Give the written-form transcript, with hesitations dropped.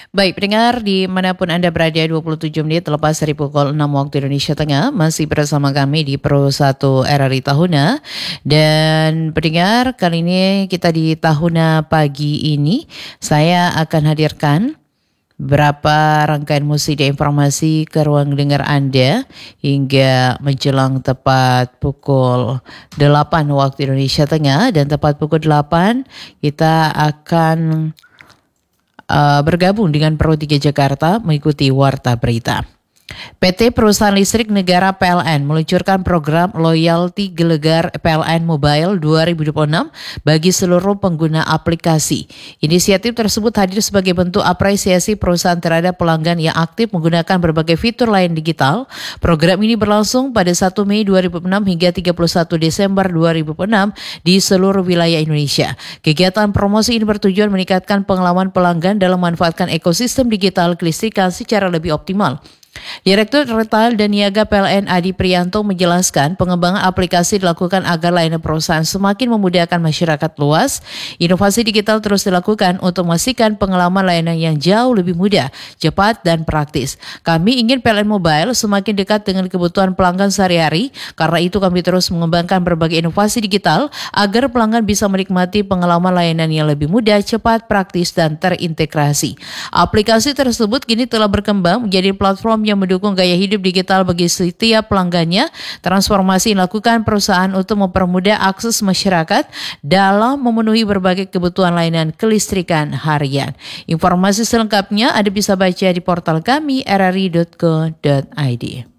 Baik, pendengar dimanapun Anda berada 27 menit lepas dari pukul 6 waktu Indonesia Tengah, masih bersama kami di Pro 1 RRI Tahuna. Dan pendengar, kali ini kita di Tahuna pagi ini, saya akan hadirkan berapa rangkaian musik dan informasi ke ruang dengar Anda hingga menjelang tepat pukul 8 waktu Indonesia Tengah. Dan tepat pukul 8 kita akan bergabung dengan Pro 3 Jakarta mengikuti Warta Berita. PT Perusahaan Listrik Negara PLN meluncurkan program Loyalty Gelegar PLN Mobile 2026 bagi seluruh pengguna aplikasi. Inisiatif tersebut hadir sebagai bentuk apresiasi perusahaan terhadap pelanggan yang aktif menggunakan berbagai fitur layanan digital. Program ini berlangsung pada 1 Mei 2006 hingga 31 Desember 2006 di seluruh wilayah Indonesia. Kegiatan promosi ini bertujuan meningkatkan pengalaman pelanggan dalam memanfaatkan ekosistem digital kelistrikan secara lebih optimal. Direktur Retail dan Niaga PLN Adi Prianto menjelaskan pengembangan aplikasi dilakukan agar layanan perusahaan semakin memudahkan masyarakat luas. Inovasi digital terus dilakukan untuk memastikan pengalaman layanan yang jauh lebih mudah, cepat, dan praktis. Kami ingin PLN Mobile semakin dekat dengan kebutuhan pelanggan sehari-hari. Karena itu kami terus mengembangkan berbagai inovasi digital agar pelanggan bisa menikmati pengalaman layanan yang lebih mudah, cepat, praktis, dan terintegrasi. Aplikasi tersebut kini telah berkembang menjadi platform yang mendukung gaya hidup digital bagi setiap pelanggannya. Transformasi dilakukan perusahaan untuk mempermudah akses masyarakat dalam memenuhi berbagai kebutuhan layanan kelistrikan harian. Informasi selengkapnya Anda bisa baca di portal kami rri.co.id.